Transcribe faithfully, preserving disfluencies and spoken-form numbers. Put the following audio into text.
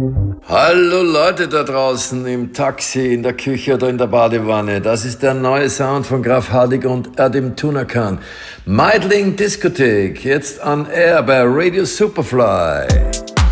Hallo Leute da draußen im Taxi, in der Küche oder in der Badewanne. Das ist der neue Sound von Graf Hardig und Erdim Tunakan. Meidling Diskothek, jetzt on air bei Radio Superfly.